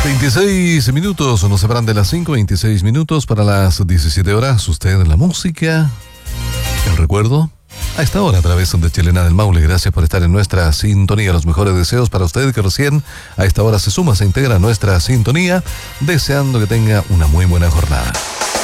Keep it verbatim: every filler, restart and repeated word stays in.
veintiséis minutos, nos separan de las cinco, veintiséis minutos para las diecisiete horas. Usted en la música, el recuerdo, a esta hora a través de Chilena del Maule. Gracias por estar en nuestra sintonía. Los mejores deseos para usted que recién a esta hora se suma, se integra a nuestra sintonía, deseando que tenga una muy buena jornada.